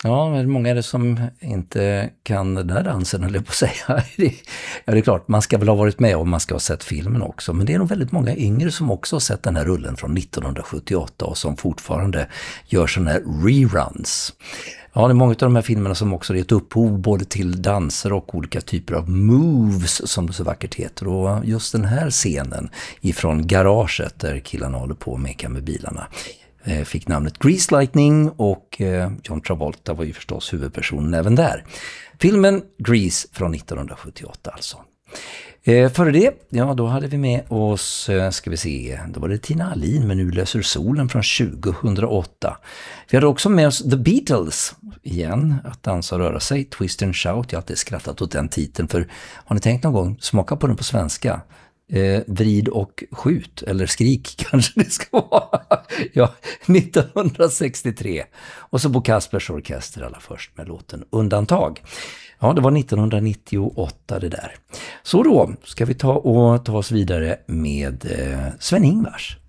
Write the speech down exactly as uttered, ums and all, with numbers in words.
Ja, men många är det som inte kan den där dansen, eller på att säga. Ja, det är klart, man ska väl ha varit med och man ska ha sett filmen också. Men det är nog väldigt många yngre som också har sett den här rullen från nittonhundrasjuttioåtta och som fortfarande gör sådana här reruns. Ja, det är många av de här filmerna som också har gett upphov både till danser och olika typer av moves, som det så vackert heter. Och just den här scenen ifrån garaget där killarna håller på och mekar med bilarna fick namnet Grease Lightning, och John Travolta var ju förstås huvudpersonen även där. Filmen Grease från nittonhundrasjuttioåtta alltså. Eh, före det, ja då hade vi med oss, ska vi se, då var det Tina Alin med Nu löser solen från tjugohundraåtta. Vi hade också med oss The Beatles igen, Att dansa och röra sig, Twist and Shout. Jag har alltid skrattat åt den titeln, för har ni tänkt någon gång, smaka på den på svenska? Eh, vrid och skjut, eller skrik kanske det ska vara. Ja, nittonhundrasextiotre. Och så Bo Kaspers Orkester allra först med låten Undantag. Ja, det var nittonhundranittioåtta det där. Så då ska vi ta och ta oss vidare med eh, Sven-Ingvars.